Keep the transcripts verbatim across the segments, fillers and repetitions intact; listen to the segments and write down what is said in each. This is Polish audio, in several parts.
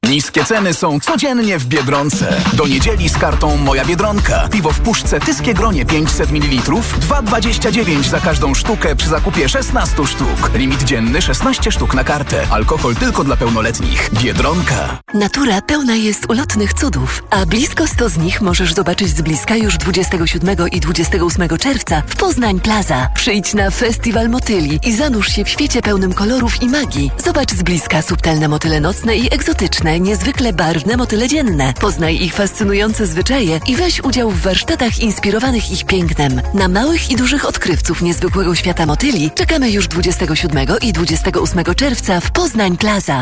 Niskie ceny są codziennie w Biedronce. Do niedzieli z kartą Moja Biedronka. Piwo w puszce Tyskie Gronie pięćset mililitrów, dwa dwadzieścia dziewięć za każdą sztukę przy zakupie szesnaście sztuk. Limit dzienny szesnaście sztuk na kartę. Alkohol tylko dla pełnoletnich. Biedronka. Natura pełna jest ulotnych cudów, a blisko sto z nich możesz zobaczyć z bliska już dwudziestego siódmego i dwudziestego ósmego czerwca w Poznań Plaza. Przyjdź na Festiwal Motyli i zanurz się w świecie pełnym kolorów i magii. Zobacz z bliska subtelne motyle nocne i egzotyczne, niezwykle barwne motyle dzienne. Poznaj ich fascynujące zwyczaje i weź udział w warsztatach inspirowanych ich pięknem. Na małych i dużych odkrywców niezwykłego świata motyli czekamy już dwudziestego siódmego i dwudziestego ósmego czerwca w Poznań Plaza.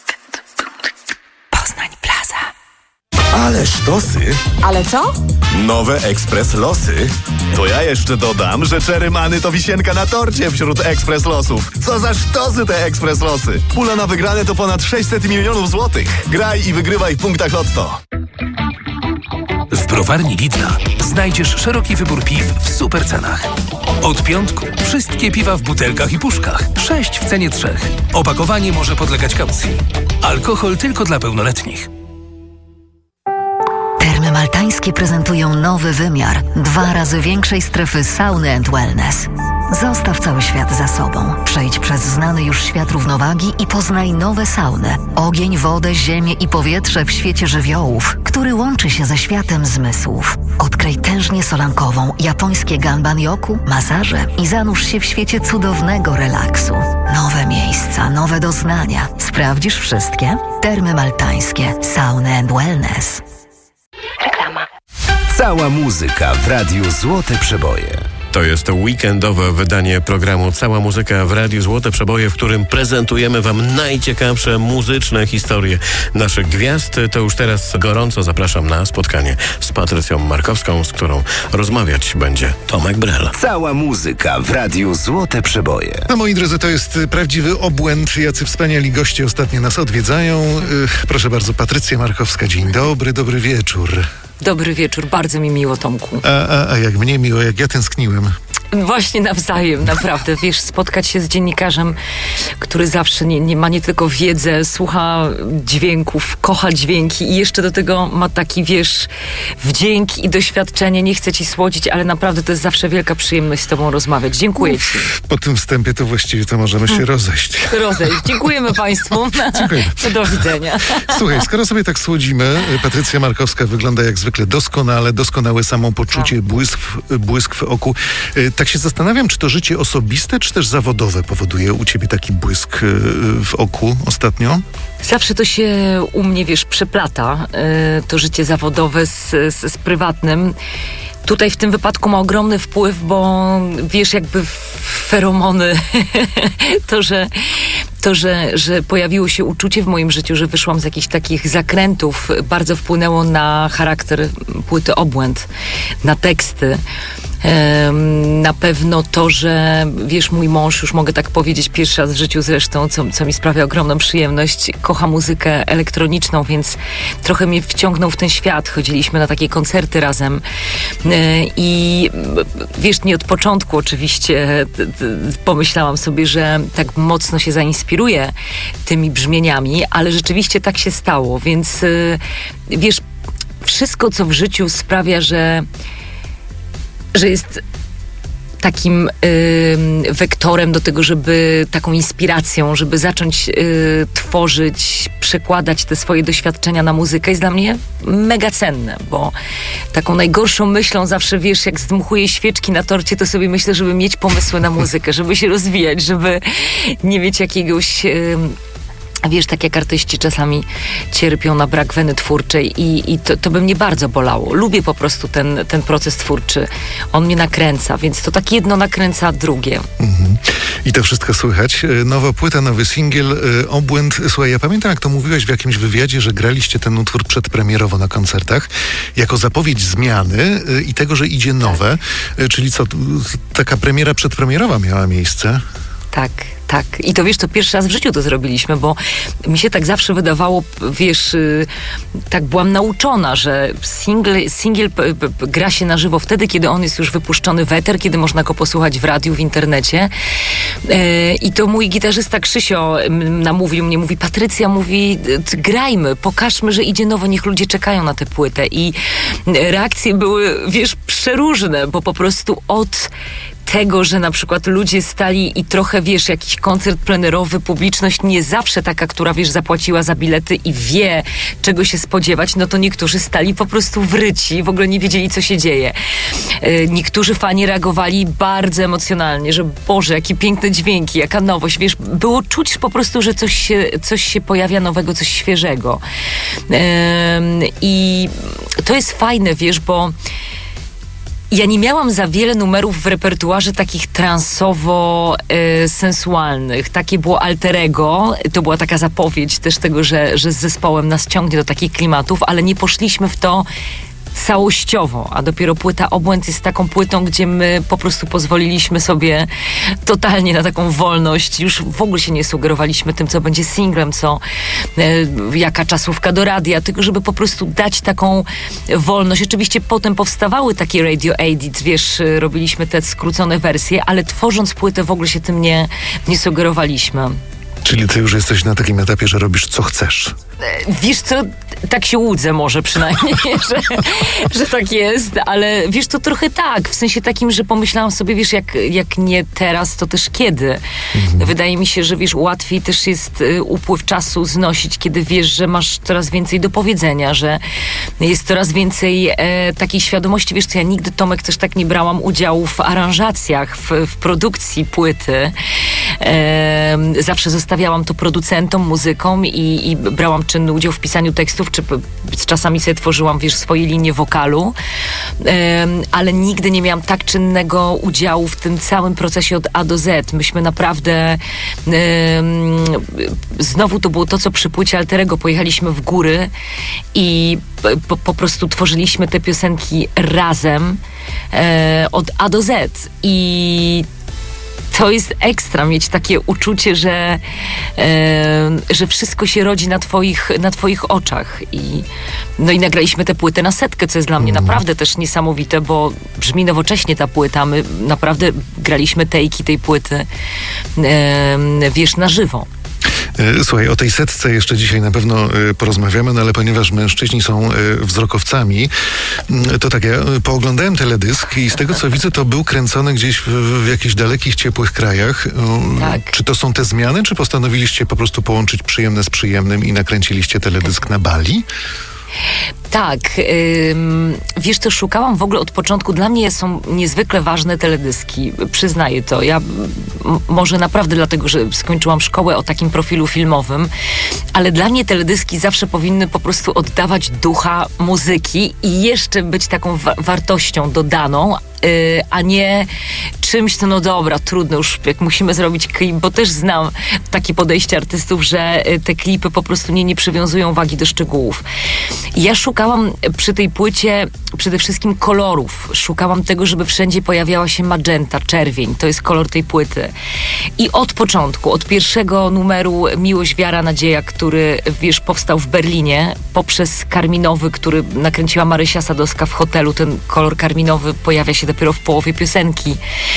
Poznań Plaza. Ale sztosy! Ale co? Nowe Ekspres Losy. To ja jeszcze dodam, że Cherry Many to wisienka na torcie wśród Ekspres Losów. Co za sztosy te Ekspres Losy! Pula na wygrane to ponad sześćset milionów złotych. Graj i wygrywaj w punktach Lotto. W browarni Lidla znajdziesz szeroki wybór piw w super cenach. Od piątku wszystkie piwa w butelkach i puszkach. Sześć w cenie trzech. Opakowanie może podlegać kaucji. Alkohol tylko dla pełnoletnich. Termy Maltańskie prezentują nowy wymiar. Dwa razy większej strefy sauny and wellness. Zostaw cały świat za sobą. Przejdź przez znany już świat równowagi i poznaj nowe sauny. Ogień, wodę, ziemię i powietrze w świecie żywiołów, który łączy się ze światem zmysłów. Odkryj tężnię solankową, japońskie ganban-yoku, masaże i zanurz się w świecie cudownego relaksu. Nowe miejsca, nowe doznania. Sprawdzisz wszystkie? Termy Maltańskie. Sauny and wellness. Reklama. Cała muzyka w Radiu Złote Przeboje. To jest to weekendowe wydanie programu Cała Muzyka w Radiu Złote Przeboje, w którym prezentujemy Wam najciekawsze muzyczne historie naszych gwiazd. To już teraz gorąco zapraszam na spotkanie z Patrycją Markowską, z którą rozmawiać będzie Tomek Brel. Cała muzyka w Radiu Złote Przeboje. No moi drodzy, to jest prawdziwy obłęd. Jacy wspaniali goście ostatnio nas odwiedzają. Ych, proszę bardzo, Patrycja Markowska. Dzień dobry, dobry wieczór. Dobry wieczór, bardzo mi miło, Tomku. A, a, a jak mnie miło, jak ja tęskniłem. Właśnie nawzajem, naprawdę. Wiesz, spotkać się z dziennikarzem, który zawsze nie, nie ma nie tylko wiedzę, słucha dźwięków, kocha dźwięki i jeszcze do tego ma taki, wiesz, wdzięk i doświadczenie. Nie chcę ci słodzić, ale naprawdę to jest zawsze wielka przyjemność z tobą rozmawiać. Dziękuję ci. Po tym wstępie to właściwie to możemy się rozejść. Rozejść. Dziękujemy państwu. Dziękujemy. Do widzenia. Słuchaj, skoro sobie tak słodzimy, Patrycja Markowska wygląda jak zwykle doskonale, doskonałe samopoczucie, błysk, błysk w oku. Tak się zastanawiam, czy to życie osobiste, czy też zawodowe powoduje u ciebie taki błysk w oku ostatnio? Zawsze to się u mnie, wiesz, przeplata, to życie zawodowe z, z, z prywatnym. Tutaj w tym wypadku ma ogromny wpływ, bo wiesz, jakby feromony, to, że to, że, że pojawiło się uczucie w moim życiu, że wyszłam z jakichś takich zakrętów, bardzo wpłynęło na charakter płyty Obłęd, na teksty. Na pewno to, że wiesz, mój mąż, już mogę tak powiedzieć pierwszy raz w życiu zresztą, co, co mi sprawia ogromną przyjemność, kocha muzykę elektroniczną, więc trochę mnie wciągnął w ten świat. Chodziliśmy na takie koncerty razem i wiesz, nie od początku oczywiście pomyślałam sobie, że tak mocno się zainspiruję tymi brzmieniami, ale rzeczywiście tak się stało, więc wiesz, wszystko co w życiu sprawia, że że jest takim y, wektorem do tego, żeby taką inspiracją, żeby zacząć y, tworzyć, przekładać te swoje doświadczenia na muzykę, jest dla mnie mega cenne, bo taką najgorszą myślą zawsze, wiesz, jak zdmuchuję świeczki na torcie, to sobie myślę, żeby mieć pomysły na muzykę, żeby się rozwijać, żeby nie mieć jakiegoś... Y, Wiesz, tak jak artyści czasami cierpią na brak weny twórczej i, i to, to by mnie bardzo bolało. Lubię po prostu ten, ten proces twórczy. On mnie nakręca, więc to tak jedno nakręca drugie. Mhm. I to wszystko słychać. Nowa płyta, nowy singiel, Obłęd. Słuchaj, ja pamiętam, jak to mówiłeś w jakimś wywiadzie, że graliście ten utwór przedpremierowo na koncertach, jako zapowiedź zmiany i tego, że idzie nowe. Tak. Czyli co, taka premiera przedpremierowa miała miejsce? Tak. Tak. I to wiesz, to pierwszy raz w życiu to zrobiliśmy, bo mi się tak zawsze wydawało, wiesz, yy, tak byłam nauczona, że single, single p- p- gra się na żywo wtedy, kiedy on jest już wypuszczony w eter, kiedy można go posłuchać w radiu, w internecie. Yy, I to mój gitarzysta Krzysio namówił mnie, mówi, Patrycja, mówi, grajmy, pokażmy, że idzie nowo, niech ludzie czekają na tę płytę. I reakcje były, wiesz, przeróżne, bo po prostu od tego, że na przykład ludzie stali i trochę, wiesz, jakiś koncert plenerowy, publiczność nie zawsze taka, która, wiesz, zapłaciła za bilety i wie, czego się spodziewać, no to niektórzy stali po prostu wryci, w ogóle nie wiedzieli, co się dzieje. Yy, niektórzy fani reagowali bardzo emocjonalnie, że Boże, jakie piękne dźwięki, jaka nowość, wiesz, było czuć po prostu, że coś się, coś się pojawia nowego, coś świeżego. Yy, I to jest fajne, wiesz, bo ja nie miałam za wiele numerów w repertuarze takich transowo-sensualnych. Y, Takie było alter ego. To była taka zapowiedź też tego, że, że z zespołem nas ciągnie do takich klimatów, ale nie poszliśmy w to całościowo, a dopiero płyta Obłęd jest taką płytą, gdzie my po prostu pozwoliliśmy sobie totalnie na taką wolność. Już w ogóle się nie sugerowaliśmy tym, co będzie singlem, co e, jaka czasówka do radia, tylko żeby po prostu dać taką wolność. Oczywiście potem powstawały takie radio edits, wiesz, robiliśmy te skrócone wersje, ale tworząc płytę w ogóle się tym nie, nie sugerowaliśmy. Czyli ty już jesteś na takim etapie, że robisz co chcesz. Wiesz co, tak się łudzę może przynajmniej, że, że tak jest, ale wiesz, to trochę tak, w sensie takim, że pomyślałam sobie, wiesz, jak, jak nie teraz, to też kiedy. Mhm. Wydaje mi się, że wiesz, łatwiej też jest y, upływ czasu znosić, kiedy wiesz, że masz coraz więcej do powiedzenia, że jest coraz więcej e, takiej świadomości, wiesz co, ja nigdy, Tomek, też tak nie brałam udziału w aranżacjach, w, w produkcji płyty. E, zawsze zostawiałam to producentom, muzykom i, i brałam czynny udział w pisaniu tekstów, czy czasami sobie tworzyłam, wiesz, swoje linie wokalu, um, ale nigdy nie miałam tak czynnego udziału w tym całym procesie od A do Z. Myśmy naprawdę um, znowu to było to, co przy płycie Alterego. Pojechaliśmy w góry i po, po prostu tworzyliśmy te piosenki razem um, od A do Z. I to jest ekstra, mieć takie uczucie, że, e, że wszystko się rodzi na twoich, na twoich oczach. I, no i nagraliśmy tę płytę na setkę, co jest dla mnie naprawdę też niesamowite, bo brzmi nowocześnie ta płyta. My naprawdę graliśmy tejki tej płyty, e, wiesz, na żywo. Słuchaj, o tej setce jeszcze dzisiaj na pewno porozmawiamy, no ale ponieważ mężczyźni są wzrokowcami, to tak, ja pooglądałem teledysk i z tego, co widzę, to był kręcony gdzieś w, w jakichś dalekich, ciepłych krajach. Tak. Czy to są te zmiany, czy postanowiliście po prostu połączyć przyjemne z przyjemnym i nakręciliście teledysk na Bali? Tak, ym, wiesz co, szukałam w ogóle od początku, dla mnie są niezwykle ważne teledyski, przyznaję to. Ja m- może naprawdę dlatego, że skończyłam szkołę o takim profilu filmowym, ale dla mnie teledyski zawsze powinny po prostu oddawać ducha muzyki i jeszcze być taką wa- wartością dodaną, yy, a nie czymś, to no dobra, trudno już, jak musimy zrobić klip, bo też znam takie podejście artystów, że te klipy po prostu nie, nie przywiązują wagi do szczegółów. Ja szukałam przy tej płycie przede wszystkim kolorów. Szukałam tego, żeby wszędzie pojawiała się magenta, czerwień. To jest kolor tej płyty. I od początku, od pierwszego numeru Miłość, Wiara, Nadzieja, który, wiesz, powstał w Berlinie, poprzez karminowy, który nakręciła Marysia Sadowska w hotelu. Ten kolor karminowy pojawia się dopiero w połowie piosenki.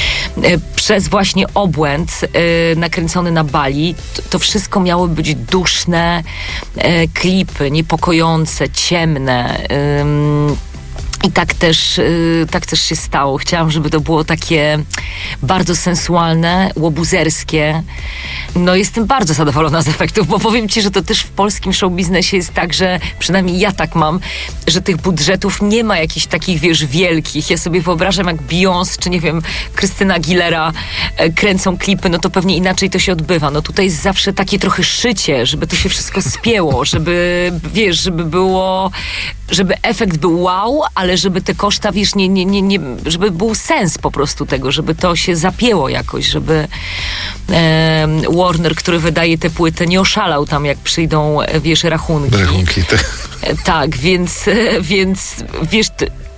Przez właśnie Obłęd, yy, nakręcony na Bali. To, to wszystko miało być duszne yy, klipy, niepokojące, ciemne. Yy, I tak też, yy, tak też się stało. Chciałam, żeby to było takie bardzo sensualne, łobuzerskie. No jestem bardzo zadowolona z efektów, bo powiem ci, że to też w polskim showbiznesie jest tak, że przynajmniej ja tak mam, że tych budżetów nie ma jakichś takich, wiesz, wielkich. Ja sobie wyobrażam, jak Beyoncé, czy nie wiem, Krystyna Aguilera e, kręcą klipy, no to pewnie inaczej to się odbywa. No tutaj jest zawsze takie trochę szycie, żeby to się wszystko spięło, żeby, wiesz, żeby było, żeby efekt był wow, ale żeby te koszta, wiesz, nie, nie, nie, nie, żeby był sens po prostu tego, żeby to się zapięło jakoś, żeby e, Warner, który wydaje tę płytę, nie oszalał tam, jak przyjdą, wiesz, rachunki. Rachunki, te. Tak, więc, więc wiesz,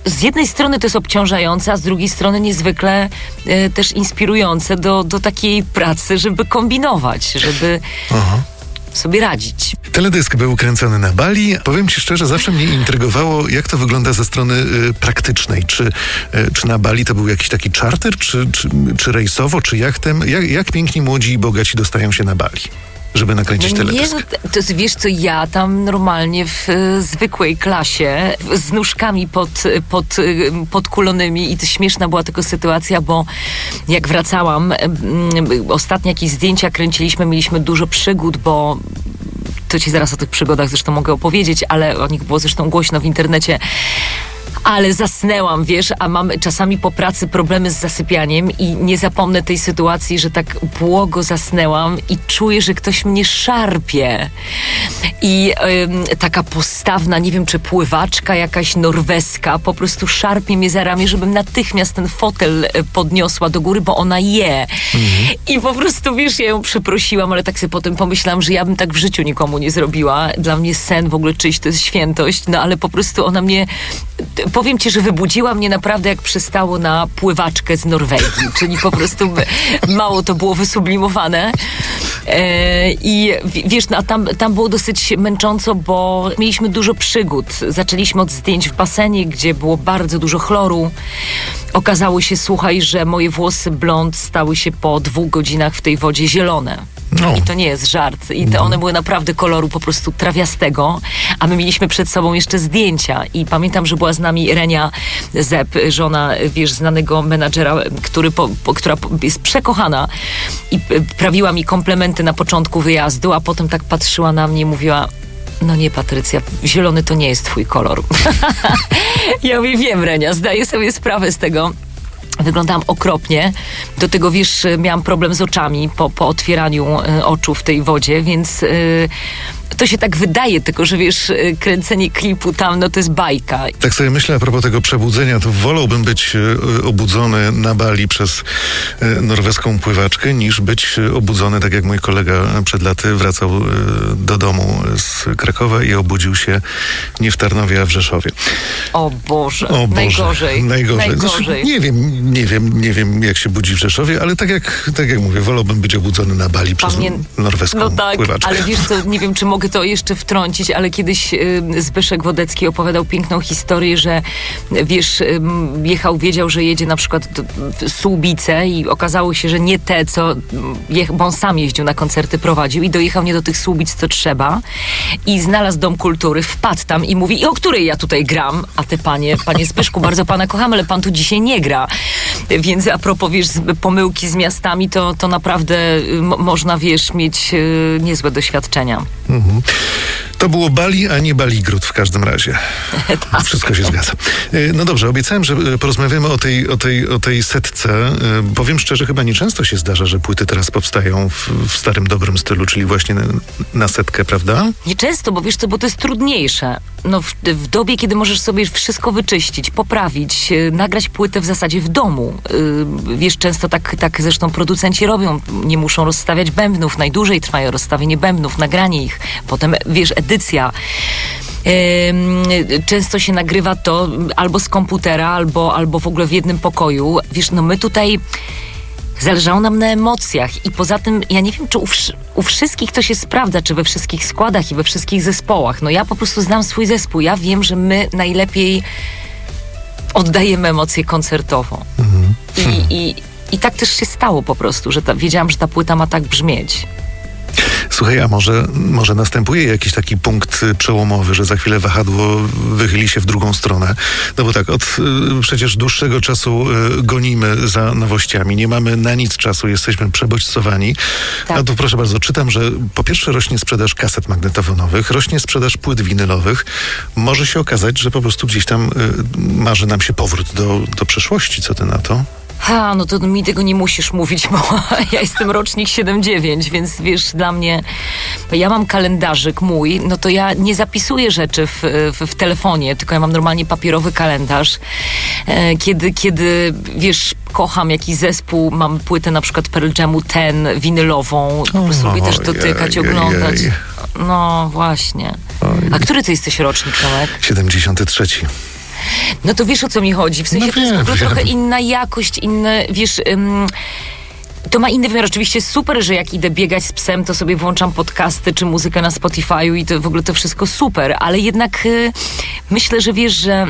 z jednej strony to jest obciążające, a z drugiej strony niezwykle e, też inspirujące do, do takiej pracy, żeby kombinować, żeby Aha. sobie radzić. Teledysk był kręcony na Bali. Powiem ci szczerze, zawsze mnie intrygowało, jak to wygląda ze strony y, praktycznej. Czy, y, czy na Bali to był jakiś taki czarter, czy, czy, czy rejsowo, czy jachtem? Jak, jak piękni młodzi i bogaci dostają się na Bali, żeby nakręcić no teledysk? Nie, to, to wiesz co, ja tam normalnie w y, zwykłej klasie w, z nóżkami pod, pod, y, podkulonymi i to śmieszna była tylko sytuacja, bo jak wracałam, y, y, ostatnie jakieś zdjęcia kręciliśmy, mieliśmy dużo przygód, bo to ci zaraz o tych przygodach zresztą mogę opowiedzieć, ale o nich było zresztą głośno w internecie. Ale zasnęłam, wiesz, a mam czasami po pracy problemy z zasypianiem i nie zapomnę tej sytuacji, że tak błogo zasnęłam i czuję, że ktoś mnie szarpie. I ym, taka postawna, nie wiem, czy pływaczka jakaś norweska, po prostu szarpie mnie za ramię, żebym natychmiast ten fotel podniosła do góry, bo ona je. Mhm. I po prostu, wiesz, ja ją przeprosiłam, ale tak sobie potem pomyślałam, że ja bym tak w życiu nikomu nie zrobiła. Dla mnie sen w ogóle czyjś to jest świętość, no ale po prostu ona mnie... Powiem ci, że wybudziła mnie naprawdę jak przystało na pływaczkę z Norwegii, czyli po prostu mało to było wysublimowane. E, I wiesz, no, a tam, tam było dosyć męcząco, bo mieliśmy dużo przygód. Zaczęliśmy od zdjęć w basenie, gdzie było bardzo dużo chloru. Okazało się, słuchaj, że moje włosy blond stały się po dwóch godzinach w tej wodzie zielone. No. I to nie jest żart. I te one były naprawdę koloru po prostu trawiastego, a my mieliśmy przed sobą jeszcze zdjęcia. I pamiętam, że była z nami Renia Zep, żona, wiesz, znanego menadżera, który po, po, która jest przekochana i prawiła mi komplementy na początku wyjazdu, a potem tak patrzyła na mnie i mówiła: no nie, Patrycja, zielony to nie jest twój kolor. Ja mówię, wiem, Renia, zdaję sobie sprawę z tego. Wyglądałam okropnie. Do tego, wiesz, miałam problem z oczami po, po otwieraniu y, oczu w tej wodzie, więc y, to się tak wydaje, tylko że wiesz, y, kręcenie klipu tam, no to jest bajka. Tak sobie myślę a propos tego przebudzenia, to wolałbym być y, obudzony na Bali przez y, norweską pływaczkę, niż być y, obudzony, tak jak mój kolega przed laty wracał y, do domu z Krakowa i obudził się nie w Tarnowie, a w Rzeszowie. O Boże, o Boże najgorzej. Najgorzej. najgorzej. Znaczy, nie wiem, nie wiem, nie wiem jak się budzi w Rzeszowie, ale tak jak, tak jak mówię, wolałbym być obudzony na Bali przez Pamię... norweską no tak, pływaczkę. Ale wiesz co, nie wiem, czy mogę to jeszcze wtrącić, ale kiedyś y, Zbyszek Wodecki opowiadał piękną historię, że wiesz, y, jechał, wiedział, że jedzie na przykład w Słubice i okazało się, że nie te, co je, bo on sam jeździł na koncerty, prowadził i dojechał nie do tych Słubic, co trzeba i znalazł Dom Kultury, wpadł tam i mówi: i o której ja tutaj gram? A te panie, panie Zbyszku, bardzo pana kocham, ale pan tu dzisiaj nie gra. Więc a propos, wiesz, pomyłki z miastami, to, to naprawdę m- można, wiesz, mieć y, niezłe doświadczenia. Mhm. To było Bali, a nie Baligród w każdym razie. Tak. Wszystko się zgadza. No dobrze, obiecałem, że porozmawiamy o tej, o tej, o tej setce. Powiem szczerze, chyba nieczęsto się zdarza, że płyty teraz powstają w, w starym, dobrym stylu, czyli właśnie na, na setkę, prawda? Nieczęsto, bo wiesz co, bo to jest trudniejsze. No w, w dobie, kiedy możesz sobie wszystko wyczyścić, poprawić, nagrać płytę w zasadzie w domu. Yy, wiesz, często tak, tak zresztą producenci robią. Nie muszą rozstawiać bębnów. Najdłużej trwają rozstawienie bębnów, nagranie ich. Potem, wiesz, edycja. Yy, często się nagrywa to albo z komputera, albo, albo w ogóle w jednym pokoju. Wiesz, no my tutaj zależało nam na emocjach i poza tym ja nie wiem, czy u, u wszystkich to się sprawdza, czy we wszystkich składach i we wszystkich zespołach. No ja po prostu znam swój zespół. Ja wiem, że my najlepiej oddajemy emocje koncertowo. Mhm. I, i, I tak też się stało po prostu, że ta, wiedziałam, że ta płyta ma tak brzmieć. Słuchaj, a może, może następuje jakiś taki punkt przełomowy, że za chwilę wahadło wychyli się w drugą stronę? No bo tak, od y, przecież dłuższego czasu y, gonimy za nowościami, nie mamy na nic czasu, jesteśmy przebodźcowani. Tak. A tu proszę bardzo, czytam, że po pierwsze rośnie sprzedaż kaset magnetofonowych, rośnie sprzedaż płyt winylowych. Może się okazać, że po prostu gdzieś tam y, marzy nam się powrót do, do przeszłości. Co ty na to? Ha, no to mi tego nie musisz mówić, bo ja jestem rocznik siedem dziewięć, więc wiesz, dla mnie, ja mam kalendarzyk mój, no to ja nie zapisuję rzeczy w, w, w telefonie, tylko ja mam normalnie papierowy kalendarz. E, kiedy, kiedy, wiesz, kocham jakiś zespół, mam płytę na przykład Pearl Jamu Ten, winylową, po prostu lubię też dotykać, oglądać. No właśnie. A który ty jesteś rocznik, Tomek? siedemdziesiąty trzeci. No to wiesz, o co mi chodzi. W sensie No to jest w wiem, ogóle wiem. trochę inna jakość, inne, wiesz... Ym, to ma inny wymiar. Oczywiście super, że jak idę biegać z psem, to sobie włączam podcasty czy muzykę na Spotify'u i to w ogóle to wszystko super, ale jednak y, myślę, że wiesz, że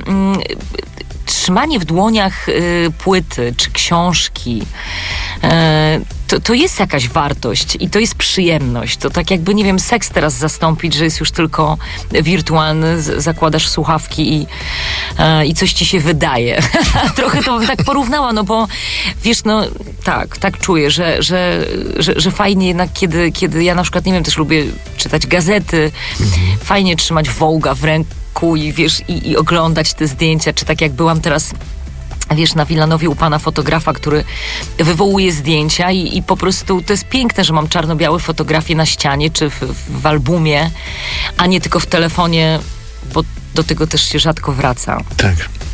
y, trzymanie w dłoniach y, płyty czy książki y, to, to jest jakaś wartość i to jest przyjemność. To tak jakby, nie wiem, seks teraz zastąpić, że jest już tylko wirtualny, z, zakładasz słuchawki i, y, i coś ci się wydaje. Trochę to bym tak porównała, no bo wiesz, no tak, tak czuję, że, że, że, że fajnie jednak, kiedy, kiedy ja na przykład, nie wiem, też lubię czytać gazety, mhm. fajnie trzymać Vogue'a w ręku i wiesz, i, i oglądać te zdjęcia, czy tak jak byłam teraz, wiesz, na Wilanowie u pana fotografa, który wywołuje zdjęcia i, i po prostu to jest piękne, że mam czarno-białe fotografie na ścianie, czy w, w albumie, a nie tylko w telefonie, bo do tego też się rzadko wraca. Tak.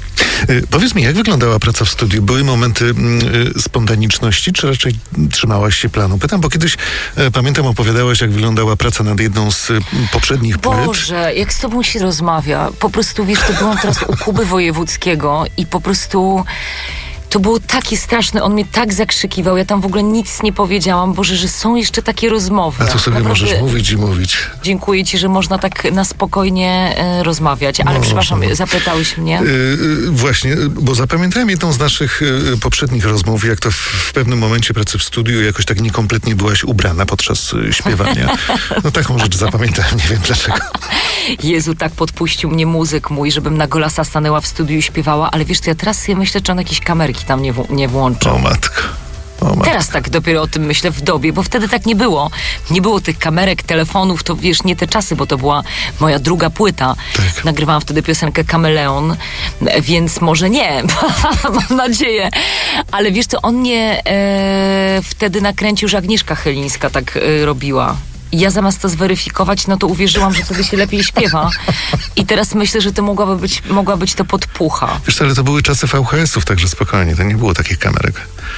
Y, powiedz mi, jak wyglądała praca w studiu? Były momenty y, spontaniczności, czy raczej trzymałaś się planu? Pytam, bo kiedyś, y, pamiętam, opowiadałaś, jak wyglądała praca nad jedną z y, poprzednich płyt. Boże, jak z tobą się rozmawia. Po prostu, wiesz, to byłam teraz u Kuby Wojewódzkiego i po prostu... To było takie straszne, on mnie tak zakrzykiwał, ja tam w ogóle nic nie powiedziałam. Boże, że są jeszcze takie rozmowy. A tu sobie Naprawdę, możesz mówić i mówić. Dziękuję ci, że można tak na spokojnie e, rozmawiać. Ale No, przepraszam, no. zapytałeś mnie. Yy, yy, właśnie, bo zapamiętałem jedną z naszych yy, poprzednich rozmów, jak to w, w pewnym momencie pracy w studiu jakoś tak niekompletnie byłaś ubrana podczas yy, śpiewania. No taką rzecz zapamiętałem, nie wiem dlaczego. Jezu, tak podpuścił mnie muzyk mój, żebym na golasa stanęła w studiu i śpiewała, ale wiesz co, ja teraz sobie myślę, czy on jakieś kamerki tam nie, w- nie włączył. O matko. O matko. Teraz tak dopiero o tym myślę w dobie, bo wtedy tak nie było. Nie było tych kamerek, telefonów, to wiesz, nie te czasy, bo to była moja druga płyta. Tak. Nagrywałam wtedy piosenkę Kameleon, więc może nie, mam nadzieję. Ale wiesz co, on mnie e, wtedy nakręcił, że Agnieszka Chylińska tak e, robiła. I ja zamiast to zweryfikować, no to uwierzyłam, że wtedy się lepiej śpiewa. I teraz myślę, że to mogłaby być, mogła być to podpucha. Wiesz co, ale to były czasy V H S-ów, także spokojnie, to nie było takich kamerek.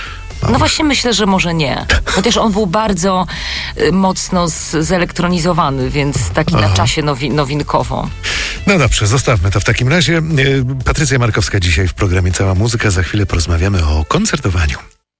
No właśnie myślę, że może nie. Chociaż on był bardzo y, mocno z, zelektronizowany, więc taki Aha. na czasie nowi, nowinkowo. No dobrze, zostawmy to w takim razie. Yy, Patrycja Markowska dzisiaj w programie Cała Muzyka. Za chwilę porozmawiamy o koncertowaniu.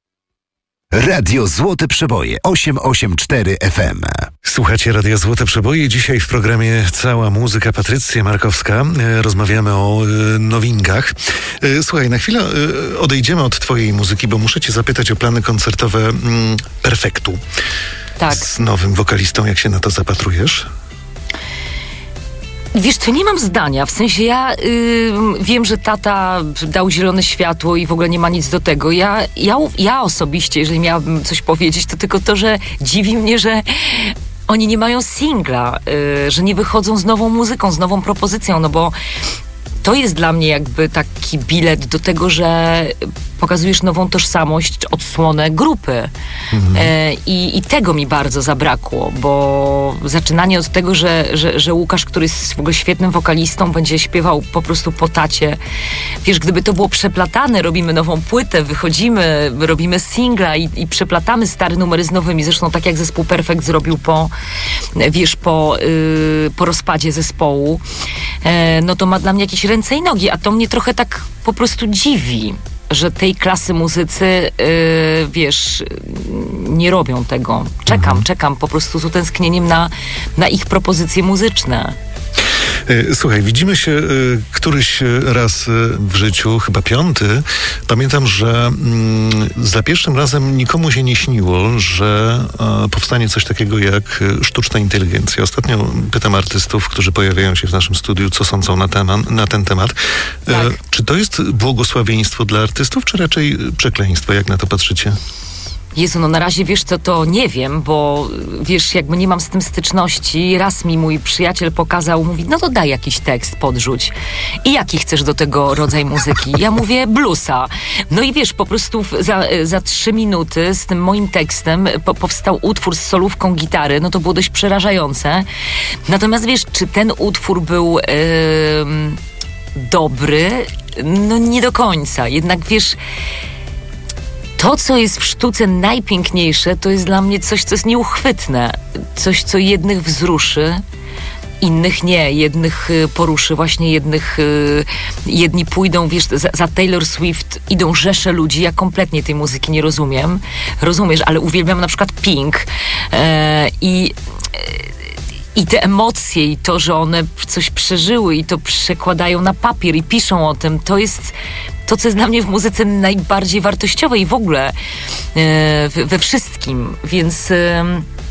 Radio Złote Przeboje osiem osiem cztery F M. Słuchacie Radio Złote Przeboje. Dzisiaj w programie Cała Muzyka. Patrycja Markowska. E, Rozmawiamy o e, nowinkach. E, Słuchaj, na chwilę e, odejdziemy od twojej muzyki, bo muszę cię zapytać o plany koncertowe mm, Perfektu. Tak. Z nowym wokalistą. Jak się na to zapatrujesz? Wiesz co, nie mam zdania. W sensie ja y, wiem, że tata dał zielone światło i w ogóle nie ma nic do tego. Ja, ja, ja osobiście, jeżeli miałabym coś powiedzieć, to tylko to, że dziwi mnie, że oni nie mają singla, y, że nie wychodzą z nową muzyką, z nową propozycją, no bo to jest dla mnie jakby taki bilet do tego, że pokazujesz nową tożsamość, odsłonę grupy. Mhm. E, i, I tego mi bardzo zabrakło, bo zaczynanie od tego, że, że, że Łukasz, który jest w ogóle świetnym wokalistą, będzie śpiewał po prostu po tacie. Wiesz, gdyby to było przeplatane, robimy nową płytę, wychodzimy, robimy singla i, i przeplatamy stare numery z nowymi. Zresztą tak jak zespół Perfekt zrobił po, wiesz, po, yy, po rozpadzie zespołu, e, no to ma dla mnie jakieś ręce i nogi, a to mnie trochę tak po prostu dziwi, że tej klasy muzycy, yy, wiesz, nie robią tego. Czekam, mhm. czekam po prostu z utęsknieniem na, na ich propozycje muzyczne. Słuchaj, widzimy się y, któryś raz w życiu, chyba piąty. Pamiętam, że y, za pierwszym razem nikomu się nie śniło, że y, powstanie coś takiego jak sztuczna inteligencja. Ostatnio pytam artystów, którzy pojawiają się w naszym studiu, co sądzą na, temat, na ten temat. Tak. Y, czy to jest błogosławieństwo dla artystów, czy raczej przekleństwo? Jak na to patrzycie? Jezu, no na razie wiesz co, to nie wiem, bo wiesz, jakby nie mam z tym styczności. Raz mi mój przyjaciel pokazał, mówi, no to daj jakiś tekst, podrzuć. I jaki chcesz do tego rodzaj muzyki? Ja mówię, bluesa. No i wiesz, po prostu za, za trzy minuty z tym moim tekstem po, powstał utwór z solówką gitary, no to było dość przerażające. Natomiast wiesz, czy ten utwór był yy, dobry? No nie do końca. Jednak wiesz... To, co jest w sztuce najpiękniejsze, to jest dla mnie coś, co jest nieuchwytne. Coś, co jednych wzruszy innych nie. Jednych y, poruszy właśnie, jednych y, jedni pójdą, wiesz, za, za Taylor Swift idą rzesze ludzi. Ja kompletnie tej muzyki nie rozumiem. Rozumiesz, ale uwielbiam na przykład Pink e, i I te emocje, i to, że one coś przeżyły i to przekładają na papier i piszą o tym, to jest to, co jest dla mnie w muzyce najbardziej wartościowe i w ogóle e, we, we wszystkim. Więc e,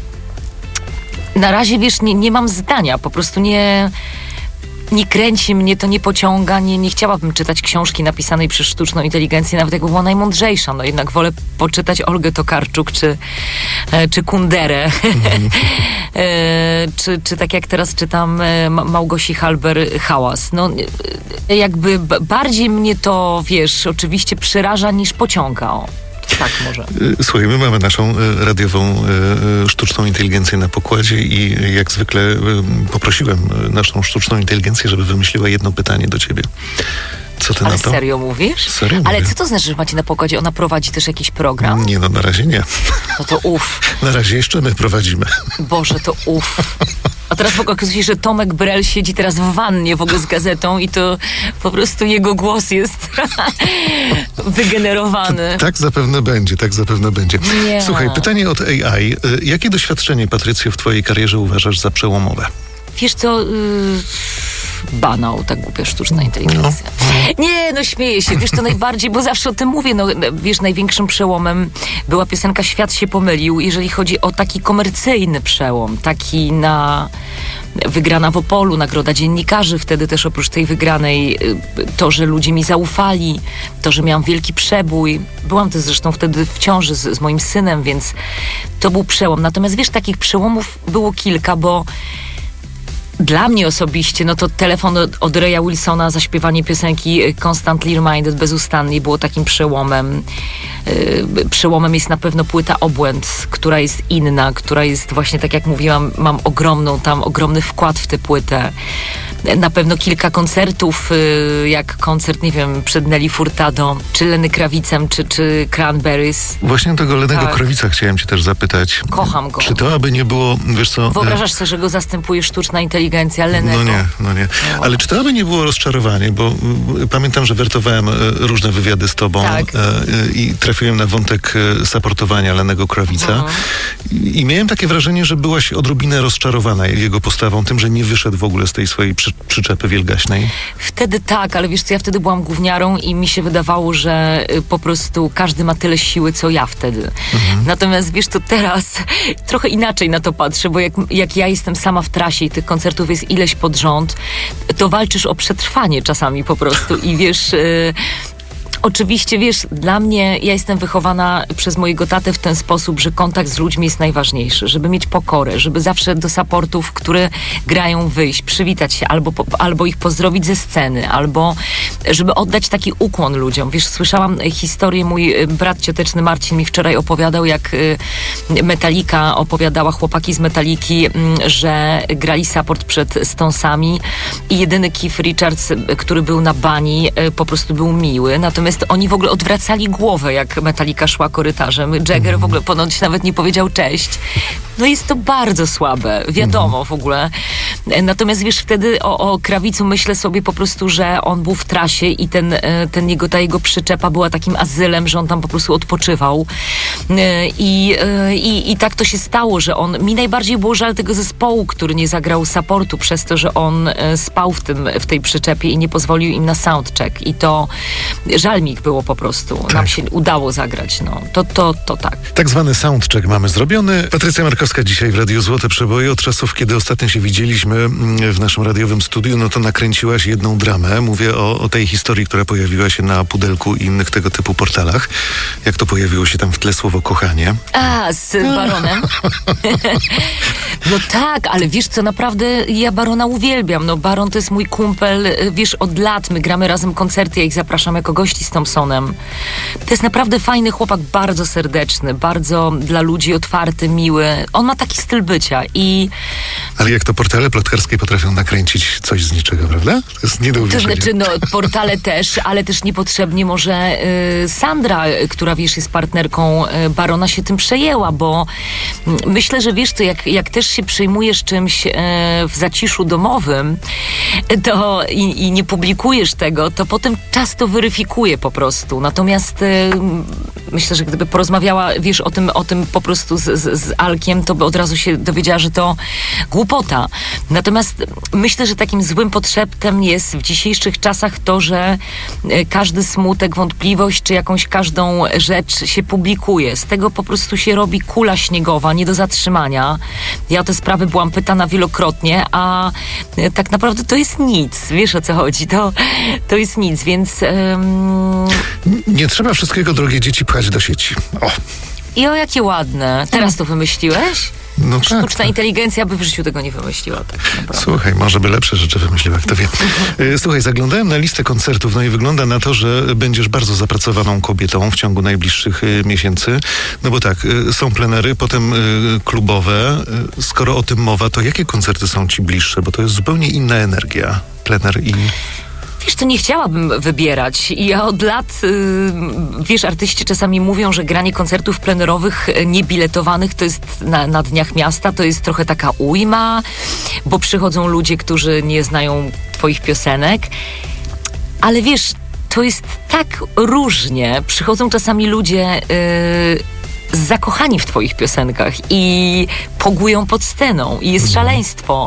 na razie, wiesz, nie, nie mam zdania, po prostu nie... Nie kręci mnie, to nie pociąga, nie, nie chciałabym czytać książki napisanej przez sztuczną inteligencję, nawet jakby była najmądrzejsza. No jednak wolę poczytać Olgę Tokarczuk czy, e, czy Kunderę. Mm. e, czy, czy tak jak teraz czytam e, Małgosi Halber Hałas. No e, jakby b- bardziej mnie to, wiesz, oczywiście przeraża niż pociąga. O. Tak, może. Słuchaj, my mamy naszą radiową sztuczną inteligencję na pokładzie i jak zwykle poprosiłem naszą sztuczną inteligencję, żeby wymyśliła jedno pytanie do ciebie. Co ty Ale na to? serio mówisz? Serio Ale mówię. co to znaczy, że macie na pokładzie? Ona prowadzi też jakiś program? Nie, no na razie nie. No to uff. Na razie jeszcze my prowadzimy. Boże, to uff. A teraz w ogóle okazuje się, że Tomek Brel siedzi teraz w wannie w ogóle z gazetą i to po prostu jego głos jest wygenerowany. Tak zapewne będzie, tak zapewne będzie. Nie. Słuchaj, pytanie od A I. Jakie doświadczenie, Patrycjo, w twojej karierze uważasz za przełomowe? Wiesz co... Yy... banał, tak głupia sztuczna inteligencja. No. Nie, no śmieję się, wiesz, to najbardziej, bo zawsze o tym mówię, no wiesz, największym przełomem była piosenka Świat się pomylił, jeżeli chodzi o taki komercyjny przełom, taki na wygrana w Opolu, nagroda dziennikarzy, wtedy też oprócz tej wygranej to, że ludzie mi zaufali, to, że miałam wielki przebój. Byłam też zresztą wtedy w ciąży z, z moim synem, więc to był przełom. Natomiast wiesz, takich przełomów było kilka, bo dla mnie osobiście, no to telefon od, od Raya Wilsona, zaśpiewanie piosenki Constantly Reminded bezustannie było takim przełomem. Yy, przełomem jest na pewno płyta Obłęd, która jest inna, która jest właśnie, tak jak mówiłam, mam ogromną tam, ogromny wkład w tę płytę. Na pewno kilka koncertów, yy, jak koncert, nie wiem, przed Nelly Furtado, czy Lenny Kravicem, czy, czy Cranberries. Właśnie tego Lennego tak. Kravica chciałem cię też zapytać. Kocham go. Czy to aby nie było, wiesz co... Wyobrażasz sobie, że go zastępuje sztuczna inteligencja Lennego? No nie, no nie. Ale czy to aby nie było rozczarowanie, bo y, pamiętam, że wertowałem y, różne wywiady z tobą tak. y, y, i trafiłem na wątek y, supportowania Lennego Kravica mhm. I, i miałem takie wrażenie, że byłaś odrobinę rozczarowana jego postawą, tym, że nie wyszedł w ogóle z tej swojej przy, przyczepy wielgaśnej. Wtedy tak, ale wiesz co, ja wtedy byłam gówniarą i mi się wydawało, że y, po prostu każdy ma tyle siły, co ja wtedy. Mhm. Natomiast wiesz, to teraz trochę inaczej na to patrzę, bo jak, jak ja jestem sama w trasie i tych koncertów jest ileś pod rząd, to walczysz o przetrwanie czasami po prostu i wiesz... Yy, Oczywiście, wiesz, dla mnie, ja jestem wychowana przez mojego tatę w ten sposób, że kontakt z ludźmi jest najważniejszy, żeby mieć pokorę, żeby zawsze do supportów, które grają, wyjść, przywitać się, albo, albo ich pozdrowić ze sceny, albo żeby oddać taki ukłon ludziom. Wiesz, słyszałam historię, mój brat cioteczny Marcin mi wczoraj opowiadał, jak Metallica opowiadała, chłopaki z Metalliki, że grali support przed Stonesami i jedyny Keith Richards, który był na bani, po prostu był miły, natomiast oni w ogóle odwracali głowę, jak Metallica szła korytarzem. Jagger w ogóle ponoć nawet nie powiedział cześć. No jest to bardzo słabe, wiadomo w ogóle. Natomiast wiesz, wtedy o, o Kravicu myślę sobie po prostu, że on był w trasie i ten, ten jego, ta jego przyczepa była takim azylem, że on tam po prostu odpoczywał. I, i, i tak to się stało, że on... Mi najbardziej było żal tego zespołu, który nie zagrał supportu przez to, że on spał w, tym, w tej przyczepie i nie pozwolił im na soundcheck. I to żal mi ich było po prostu. Tak. Nam się udało zagrać. No. To, to, to tak. Tak zwany soundcheck mamy zrobiony. Patrycja Markowska dzisiaj w Radiu Złote Przeboje. Od czasów, kiedy ostatnio się widzieliśmy w naszym radiowym studiu, no to nakręciłaś jedną dramę. Mówię o, o tej historii, która pojawiła się na Pudelku i innych tego typu portalach. Jak to pojawiło się tam w tle słowo kochanie. A, z Baronem? No tak, ale wiesz co, naprawdę ja Barona uwielbiam. No Baron to jest mój kumpel, wiesz, od lat. My gramy razem koncerty, ja ich zapraszam jako gości z Thompsonem. To jest naprawdę fajny chłopak, bardzo serdeczny, bardzo dla ludzi otwarty, miły. On ma taki styl bycia i... Ale jak to portale plotkarskie potrafią nakręcić coś z niczego, prawda? To jest nie do To uwierzenia. znaczy, no, portale też, ale też niepotrzebnie może y, Sandra, y, która, wiesz, jest partnerką y, Barona, się tym przejęła, bo y, myślę, że wiesz co, jak, jak też się przejmujesz czymś y, w zaciszu domowym to i, i nie publikujesz tego, to potem czas to weryfikuje po prostu. Natomiast y, myślę, że gdyby porozmawiała, wiesz, o tym, o tym po prostu z, z, z Alkiem, to by od razu się dowiedziała, że to głupota. Natomiast myślę, że takim złym podszeptem jest w dzisiejszych czasach to, że każdy smutek, wątpliwość, czy jakąś każdą rzecz się publikuje. Z tego po prostu się robi kula śniegowa, nie do zatrzymania. Ja o te sprawy byłam pytana wielokrotnie, a tak naprawdę to jest nic. Wiesz, o co chodzi? To, to jest nic, więc... Um... Nie trzeba wszystkiego, drogie dzieci, pchać do sieci. O. I o, jakie ładne. Teraz to wymyśliłeś? No tak, Sztuczna tak. inteligencja by w życiu tego nie wymyśliła. Tak naprawdę. Słuchaj, może by lepsze rzeczy wymyśliła, kto wie. Słuchaj, zaglądałem na listę koncertów, no i wygląda na to, że będziesz bardzo zapracowaną kobietą w ciągu najbliższych y, miesięcy. No bo tak, y, są plenery, potem y, klubowe. Y, skoro o tym mowa, to jakie koncerty są ci bliższe? Bo to jest zupełnie inna energia. Plener i... Wiesz, to nie chciałabym wybierać. I ja od lat, yy, wiesz, artyści czasami mówią, że granie koncertów plenerowych niebiletowanych to jest na, na Dniach Miasta, to jest trochę taka ujma, bo przychodzą ludzie, którzy nie znają twoich piosenek. Ale wiesz, to jest tak różnie. Przychodzą czasami ludzie... Yy, zakochani w twoich piosenkach i pogują pod sceną i jest szaleństwo.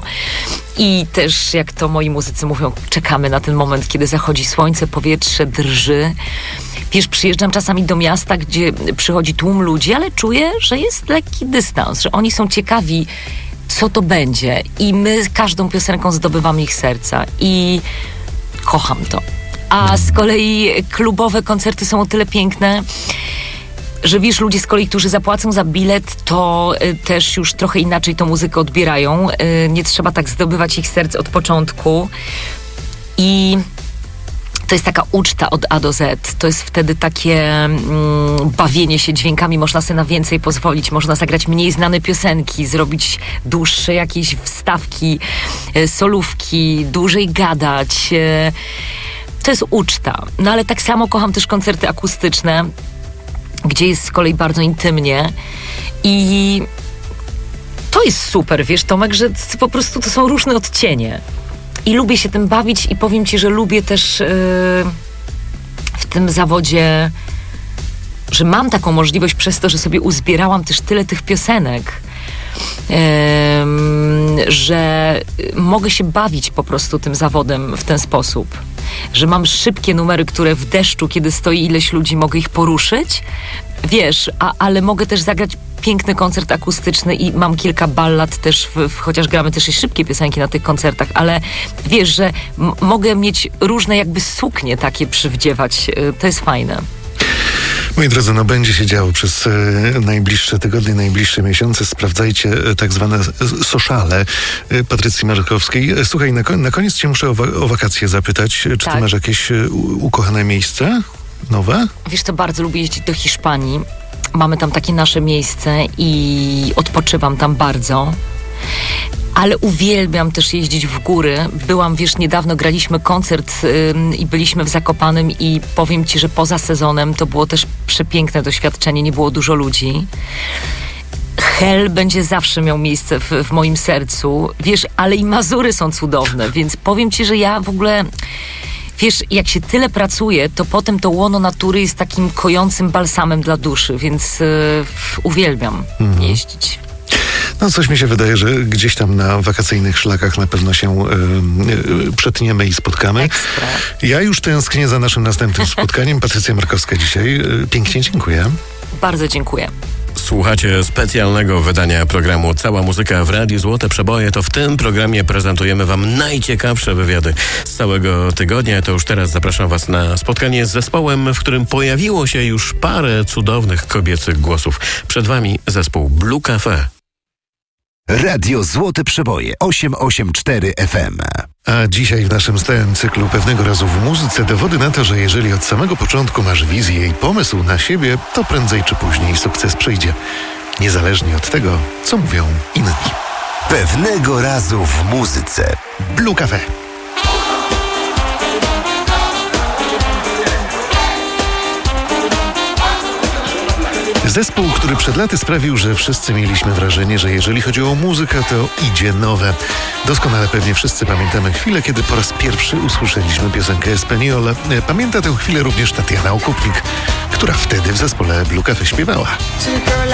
I też, jak to moi muzycy mówią, czekamy na ten moment, kiedy zachodzi słońce, powietrze drży. Wiesz, przyjeżdżam czasami do miasta, gdzie przychodzi tłum ludzi, ale czuję, że jest lekki dystans, że oni są ciekawi, co to będzie. I my każdą piosenką zdobywamy ich serca. I kocham to. A z kolei klubowe koncerty są o tyle piękne, że wiesz, ludzie z kolei, którzy zapłacą za bilet, to y, też już trochę inaczej tą muzykę odbierają. Y, nie trzeba tak zdobywać ich serc od początku. I to jest taka uczta od A do Z. To jest wtedy takie mm, bawienie się dźwiękami. Można sobie na więcej pozwolić. Można zagrać mniej znane piosenki, zrobić dłuższe jakieś wstawki, y, solówki, dłużej gadać. Y, to jest uczta. No ale tak samo kocham też koncerty akustyczne, gdzie jest z kolei bardzo intymnie i to jest super, wiesz, Tomek, że po prostu to są różne odcienie i lubię się tym bawić i powiem ci, że lubię też yy, w tym zawodzie, że mam taką możliwość przez to, że sobie uzbierałam też tyle tych piosenek, yy, że mogę się bawić po prostu tym zawodem w ten sposób. Że mam szybkie numery, które w deszczu, kiedy stoi ileś ludzi, mogę ich poruszyć, wiesz, a, ale mogę też zagrać piękny koncert akustyczny i mam kilka ballad też, w, w, chociaż gramy też i szybkie piosenki na tych koncertach, ale wiesz, że m- mogę mieć różne jakby suknie takie przywdziewać, to jest fajne. Moi drodzy, no będzie się działo przez e, najbliższe tygodnie, najbliższe miesiące. Sprawdzajcie e, tak zwane sociale e, Patrycji Markowskiej. E, słuchaj, na, na koniec cię muszę o, wa- o wakacje zapytać. Czy tak. ty masz jakieś e, u- ukochane miejsce? Nowe? Wiesz co, bardzo lubię jeździć do Hiszpanii. Mamy tam takie nasze miejsce i odpoczywam tam bardzo. Ale uwielbiam też jeździć w góry. Byłam, wiesz, niedawno graliśmy koncert yy, i byliśmy w Zakopanem i powiem ci, że poza sezonem to było też przepiękne doświadczenie, nie było dużo ludzi. Hel będzie zawsze miał miejsce w, w moim sercu, wiesz, ale i Mazury są cudowne, więc powiem ci, że ja w ogóle... Wiesz, jak się tyle pracuje, to potem to łono natury jest takim kojącym balsamem dla duszy, więc yy, uwielbiam mhm. jeździć. No coś mi się wydaje, że gdzieś tam na wakacyjnych szlakach na pewno się yy, yy, przetniemy i spotkamy. Ekstra. Ja już tęsknię za naszym następnym spotkaniem. Patrycja Markowska dzisiaj. Yy, pięknie dziękuję. Bardzo dziękuję. Słuchacie specjalnego wydania programu Cała Muzyka w Radiu Złote Przeboje. To w tym programie prezentujemy wam najciekawsze wywiady z całego tygodnia. To już teraz zapraszam was na spotkanie z zespołem, w którym pojawiło się już parę cudownych kobiecych głosów. Przed wami zespół Blue Cafe. Radio Złote Przeboje osiem osiem cztery F M. A dzisiaj w naszym stałym cyklu Pewnego razu w muzyce dowody na to, że jeżeli od samego początku masz wizję i pomysł na siebie, to prędzej czy później sukces przyjdzie. Niezależnie od tego, co mówią inni. Pewnego razu w muzyce. Blue Cafe. Zespół, który przed laty sprawił, że wszyscy mieliśmy wrażenie, że jeżeli chodzi o muzykę, to idzie nowe. Doskonale pewnie wszyscy pamiętamy chwilę, kiedy po raz pierwszy usłyszeliśmy piosenkę Espaniole. Pamięta tę chwilę również Tatiana Okupnik, która wtedy w zespole Blue Cafe śpiewała.